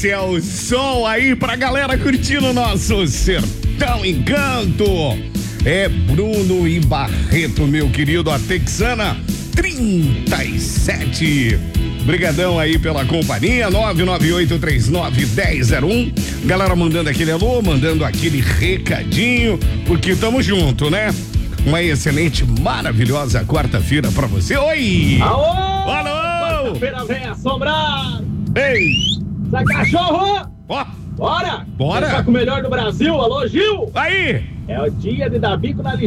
céu, sol aí pra galera curtindo o nosso Sertão Encanto. É Bruno e Barreto, meu querido, a Texana 37. Brigadão aí pela companhia, 998391001. Galera mandando aquele alô, mandando aquele recadinho, porque tamo junto, né? Uma excelente, maravilhosa quarta-feira pra você. Oi! Alô! Alô! Quarta-feira vem assombrado! Ei! Sai cachorro! Ó! Bora! Bora! Tá com o melhor do Brasil, alô Gil! Aí! É o dia de dar bico na